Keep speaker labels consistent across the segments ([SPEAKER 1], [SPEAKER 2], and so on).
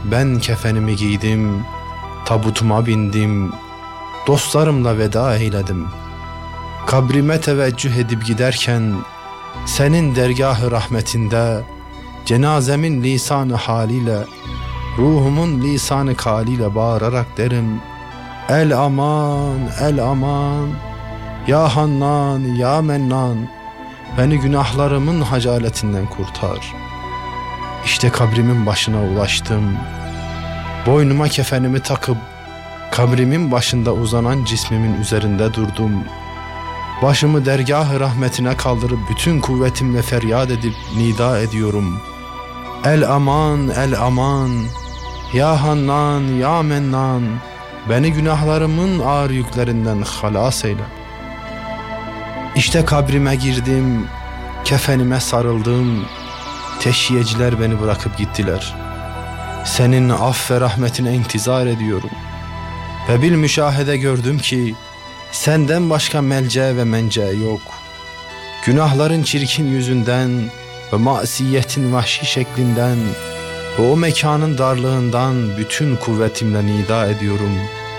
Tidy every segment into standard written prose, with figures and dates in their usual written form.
[SPEAKER 1] ben kefenimi giydim, tabutuma bindim, dostlarımla veda eyledim. Kabrime teveccüh edip giderken, senin dergah-ı rahmetinde, cenazemin lisan-ı haliyle, ruhumun lisan-ı kaliyle bağırarak derim: El aman, el aman, ya Hannan, ya Mennan, beni günahlarımın hacaletinden kurtar. İşte kabrimin başına ulaştım. Boynuma kefenimi takıp kabrimin başında uzanan cismimin üzerinde durdum. Başımı dergah-ı rahmetine kaldırıp bütün kuvvetimle feryat edip nida ediyorum: El aman, el aman, ya Hannan, ya Mennan, beni günahlarımın ağır yüklerinden halas eyle. İşte kabrime girdim, kefenime sarıldım. Teşhiyeciler beni bırakıp gittiler. Senin aff ve rahmetine intizar ediyorum. Ve bil müşahede gördüm ki senden başka melce ve mence yok. Günahların çirkin yüzünden ve masiyetin vahşi şeklinden ve o mekanın darlığından bütün kuvvetimle nida ediyorum.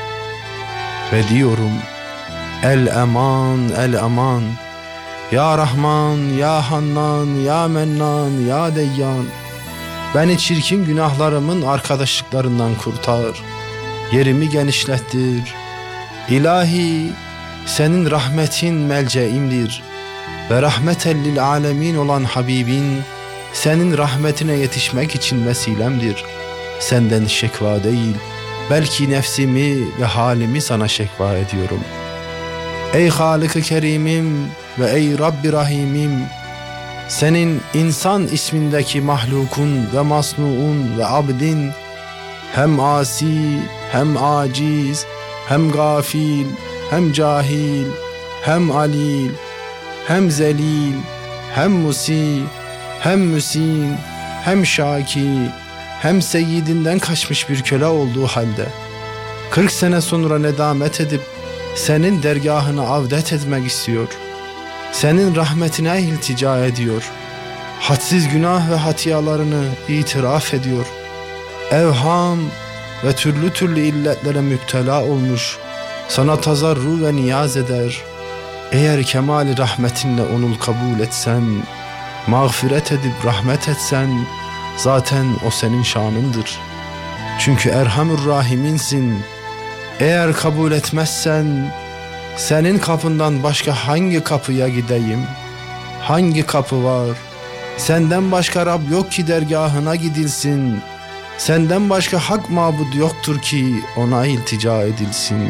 [SPEAKER 1] Ve diyorum: El aman, el aman, ya Rahman, ya Hannan, ya Mennan, ya Deyyan, beni çirkin günahlarımın arkadaşlıklarından kurtar, yerimi genişlettir. İlahi, senin rahmetin melceimdir ve rahmeten lil alemin olan Habibin senin rahmetine yetişmek için vesilemdir. Senden şekva değil, belki nefsimi ve halimi sana şekva ediyorum. Ey Halık-ı Kerimim ve ey Rabbi Rahimim, senin insan ismindeki mahlukun ve masnuun ve abdin hem asi, hem aciz, hem gafil, hem cahil, hem alil, hem zelil, hem musi, hem müsin, hem şaki, hem seyyidinden kaçmış bir köle olduğu halde 40 sene sonra nedamet edip senin dergahına avdet etmek istiyor. Senin rahmetine iltica ediyor. Hadsiz günah ve hatiyalarını itiraf ediyor. Evham ve türlü illetlere müptela olmuş, sana tazarru ve niyaz eder. Eğer kemali rahmetinle onul kabul etsen, mağfiret edip rahmet etsen, zaten o senin şanındır. Çünkü Erhamur Rahiminsin. Eğer kabul etmezsen, senin kapından başka hangi kapıya gideyim? Hangi kapı var? Senden başka Rab yok ki dergahına gidilsin. Senden başka hak mabud yoktur ki ona iltica edilsin.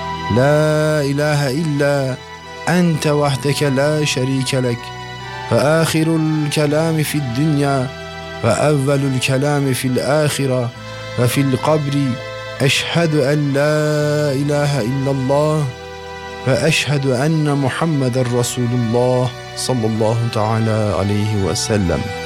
[SPEAKER 1] La ilahe illa ente vahdeke la şerike lek ve ahirul kelami fid dünya ve evvelul kelami fil ahire ve fil kabri. Eşhedü en la ilahe illallah ve eşhedü enne Muhammeden Resulullah sallallahu teala aleyhi ve sellem.